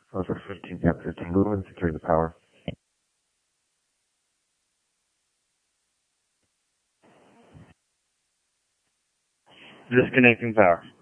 Over 15, cap 15, movement, secure the power. Disconnecting power.